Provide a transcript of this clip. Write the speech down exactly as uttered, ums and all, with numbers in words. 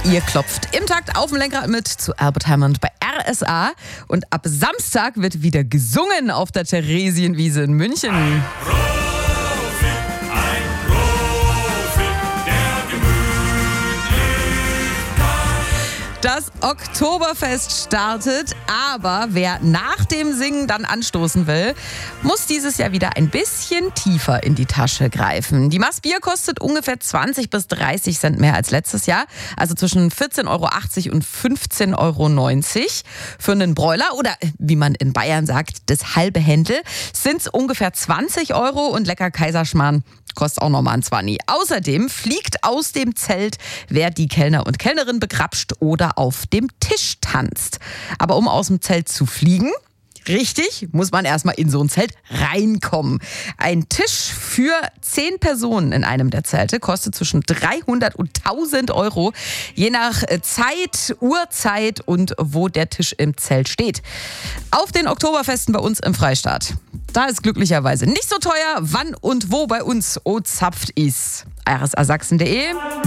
Ihr klopft im Takt auf dem Lenkrad mit zu Albert Hammond bei R S A. Und ab Samstag wird wieder gesungen auf der Theresienwiese in München. Ein Profi, ein Profi der Gemütlichkeit. Das Oktoberfest startet, aber wer nach dem Singen dann anstoßen will, muss dieses Jahr wieder ein bisschen tiefer in die Tasche greifen. Die Maß Bier kostet ungefähr zwanzig bis dreißig Cent mehr als letztes Jahr, also zwischen vierzehn Euro achtzig und fünfzehn Euro neunzig. Für einen Broiler oder wie man in Bayern sagt, das halbe Händel, sind es ungefähr zwanzig Euro und lecker Kaiserschmarrn kostet auch nochmal ein Zwanni. Außerdem fliegt aus dem Zelt, wer die Kellner und Kellnerin begrapscht oder auf dem Tisch tanzt. Aber um aus dem Zelt zu fliegen, richtig, muss man erstmal in so ein Zelt reinkommen. Ein Tisch für zehn Personen in einem der Zelte kostet zwischen dreihundert und tausend Euro, je nach Zeit, Uhrzeit und wo der Tisch im Zelt steht. Auf den Oktoberfesten bei uns im Freistaat, da ist glücklicherweise nicht so teuer, wann und wo bei uns o zapft ist. r s a sachsen punkt d e